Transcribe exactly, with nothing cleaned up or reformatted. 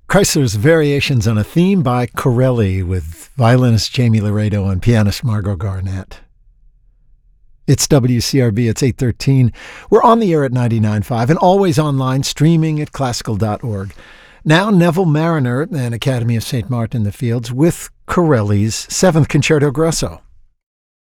Chrysler's Variations on a Theme by Corelli with violinist Jamie Laredo and pianist Margot Garnett. It's W C R B, it's eight thirteen. We're on the air at ninety-nine point five and always online, streaming at classical dot org. Now Neville Marriner and Academy of Saint Martin in the Fields with Corelli's Seventh Concerto Grosso.